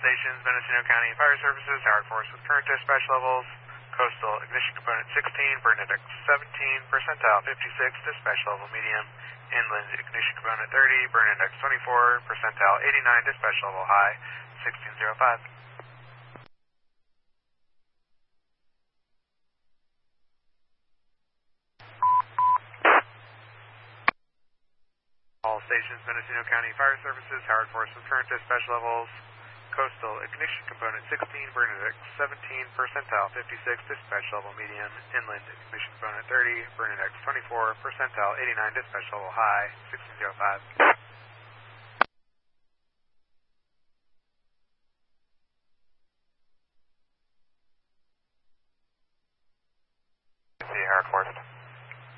stations, Mendocino County Fire Services, Howard Forest with current dispatch levels. Coastal ignition component 16, Bernadette 17, percentile 56, dispatch level medium. Inland ignition component 30, Bernadette 24, percentile 89, dispatch level high, 1605. All stations, Mendocino County Fire Services, Howard Forest with current dispatch levels. Coastal ignition component 16, Bernadette 17, percentile 56, dispatch level medium. Inland ignition component 30, Bernadette 24, percentile 89, dispatch level high, 1605.